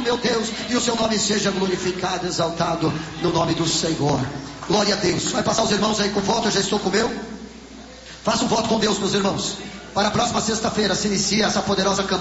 meu Deus, e o seu nome seja glorificado, exaltado no nome do Senhor. Glória a Deus. Vai passar os irmãos aí com voto, eu já estou com o meu. Faça um voto com Deus, meus irmãos. Para a próxima sexta-feira se inicia essa poderosa campanha.